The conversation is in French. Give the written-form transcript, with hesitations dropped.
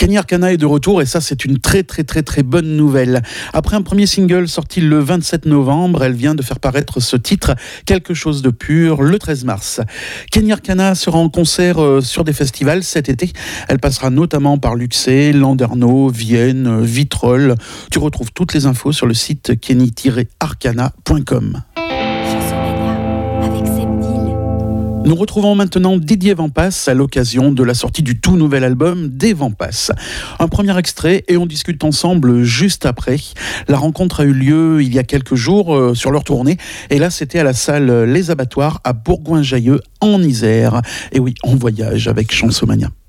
Kenny Arcana est de retour et ça c'est une très bonne nouvelle. Après un premier single sorti le 27 novembre, elle vient de faire paraître ce titre Quelque chose de pur le 13 mars. Kenny Arcana sera en concert sur des festivals cet été. Elle passera notamment par Luxé, Landerneau, Vienne, Vitrolles. Tu retrouves toutes les infos sur le site kenny-arcana.com. Nous retrouvons maintenant Didier Vampas à l'occasion de la sortie du tout nouvel album des Vampas. Un premier extrait et on discute ensemble juste après. La rencontre a eu lieu il y a quelques jours sur leur tournée et là c'était à la salle Les Abattoirs à Bourgoin-Jallieu en Isère. Et oui, on voyage avec Chansomania.